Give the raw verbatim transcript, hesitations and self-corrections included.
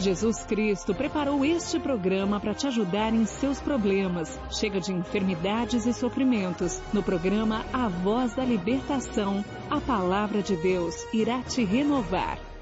Jesus Cristo preparou este programa para te ajudar em seus problemas. Chega de enfermidades e sofrimentos. No programa A Voz da Libertação, a palavra de Deus irá te renovar.